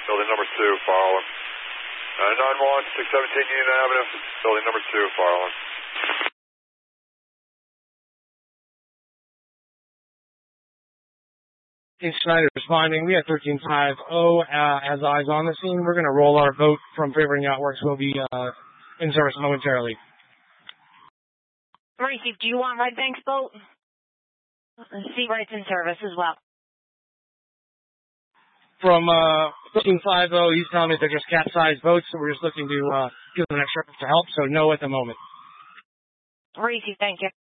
building number 2, fire alarm. 911, 617 Union Avenue, building number 2, fire alarm. Schneider responding. We have 1350 as eyes on the scene. We're going to roll our vote from favoring outworks. We'll be in service momentarily. Maurice, do you want Red Bank's boat? Sea Right's in service as well. From 1350, he's telling me they're just capsized boats, so we're just looking to give them an extra to help, so no at the moment. Maurice, thank you.